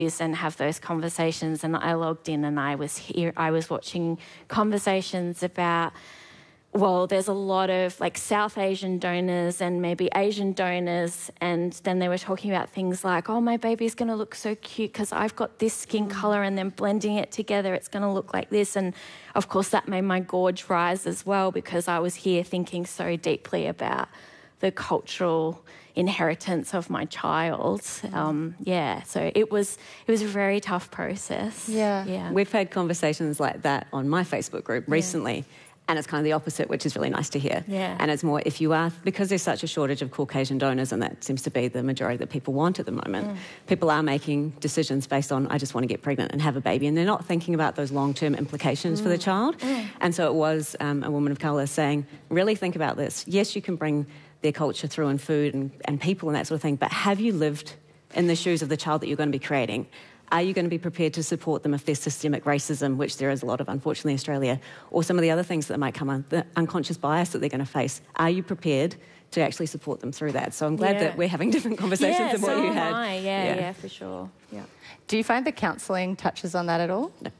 and have those conversations. And I logged in and I was watching conversations about, well, there's a lot of like South Asian donors and maybe Asian donors, and then they were talking about things like, oh, my baby's going to look so cute because I've got this skin colour, and then blending it together, it's going to look like this. And of course that made my gorge rise as well, because I was here thinking so deeply about the cultural inheritance of my child. So it was a very tough process. Yeah. We've had conversations like that on my Facebook group recently, and it's kind of the opposite, which is really nice to hear. Yeah. And it's more, if you are, because there's such a shortage of Caucasian donors, and that seems to be the majority that people want at the moment, people are making decisions based on, I just want to get pregnant and have a baby, and they're not thinking about those long-term implications for the child. And so it was a woman of colour saying, really think about this. Yes, you can bring their culture through in food and people and that sort of thing, but have you lived in the shoes of the child that you're going to be creating? Are you going to be prepared to support them if there's systemic racism, which there is a lot of, unfortunately, in Australia, or some of the other things that might come on, the unconscious bias that they're going to face? Are you prepared to actually support them through that? So I'm glad that we're having different conversations than what you had. Yeah, for sure. Yeah. Do you find the counselling touches on that at all? No.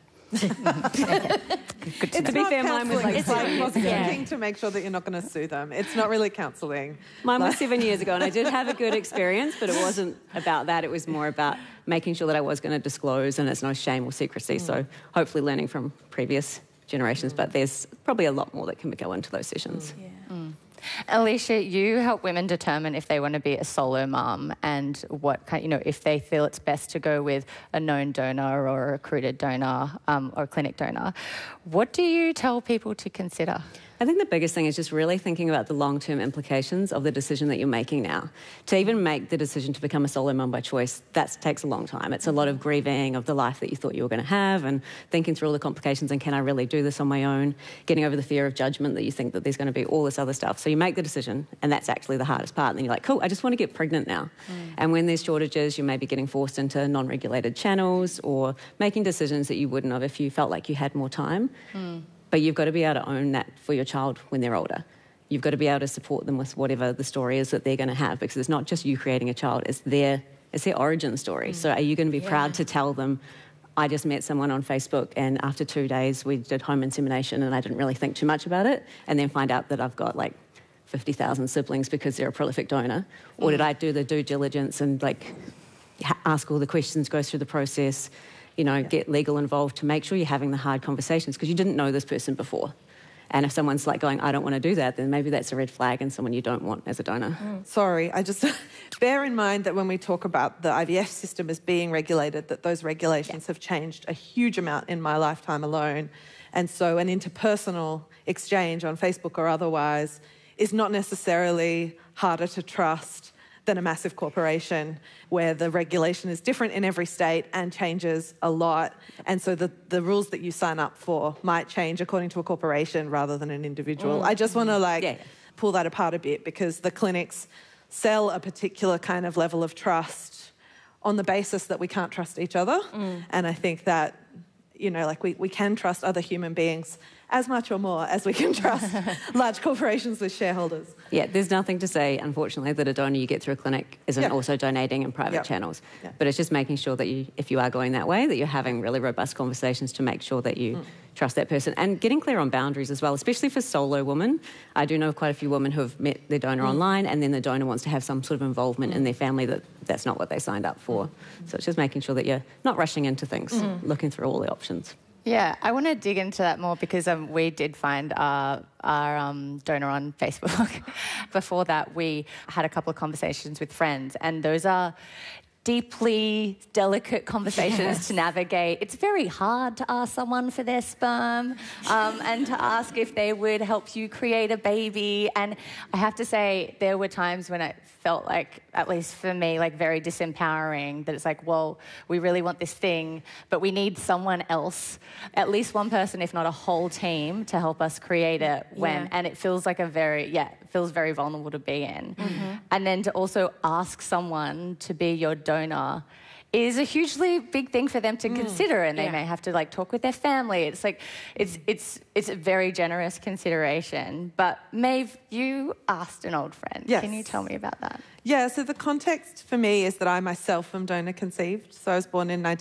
Good to be fair, mine was like prosecuting to make sure that you're not going to sue them. It's not really counselling. Mine was 7 years ago, and I did have a good experience, but it wasn't about that. It was more about making sure that I was going to disclose, and it's no shame or secrecy. So hopefully learning from previous generations, but there's probably a lot more that can go into those sessions. Alicia, you help women determine if they want to be a solo mum and what kind, if they feel it's best to go with a known donor or a recruited donor or a clinic donor. What do you tell people to consider? I think the biggest thing is just really thinking about the long-term implications of the decision that you're making now. To even make the decision to become a solo mum by choice, that takes a long time. It's a lot of grieving of the life that you thought you were going to have and thinking through all the complications and can I really do this on my own, getting over the fear of judgment that you think that there's going to be all this other stuff. So you make the decision, and that's actually the hardest part. And then you're like, cool, I just want to get pregnant now. And when there's shortages, you may be getting forced into non-regulated channels or making decisions that you wouldn't have if you felt like you had more time. But you've got to be able to own that for your child when they're older. You've got to be able to support them with whatever the story is that they're going to have, because it's not just you creating a child, it's their origin story. So are you going to be proud to tell them, I just met someone on Facebook and after 2 days we did home insemination and I didn't really think too much about it, and then find out that I've got like 50,000 siblings because they're a prolific donor? Or did I do the due diligence and ask all the questions, go through the process, get legal involved to make sure you're having the hard conversations because you didn't know this person before. And if someone's going, I don't want to do that, then maybe that's a red flag and someone you don't want as a donor. Sorry, I just bear in mind that when we talk about the IVF system as being regulated, that those regulations have changed a huge amount in my lifetime alone. And so an interpersonal exchange on Facebook or otherwise is not necessarily harder to trust than a massive corporation where the regulation is different in every state and changes a lot. And so the rules that you sign up for might change according to a corporation rather than an individual. I just want to pull that apart a bit, because the clinics sell a particular kind of level of trust on the basis that we can't trust each other. And I think that, we can trust other human beings as much or more as we can trust large corporations with shareholders. Yeah, there's nothing to say, unfortunately, that a donor you get through a clinic isn't also donating in private channels. But it's just making sure that if you are going that way, that you're having really robust conversations to make sure that you trust that person, and getting clear on boundaries as well, especially for solo women. I do know quite a few women who have met their donor online, and then the donor wants to have some sort of involvement in their family that's not what they signed up for. So it's just making sure that you're not rushing into things, looking through all the options. Yeah, I want to dig into that more because we did find our donor on Facebook. Before that, we had a couple of conversations with friends, and those are deeply delicate conversations to navigate. It's very hard to ask someone for their sperm and to ask if they would help you create a baby. And I have to say, there were times when it felt like, at least for me, very disempowering, that it's well, we really want this thing, but we need someone else, at least one person, if not a whole team, to help us create it and it feels like it feels very vulnerable to be in. And then to also ask someone to be your donor is a hugely big thing for them to consider, and they may have to like talk with their family. It's like it's a very generous consideration. But Maeve, you asked an old friend. Yes. Can you tell me about that? Yeah, so the context for me is that I myself am donor conceived. So I was born in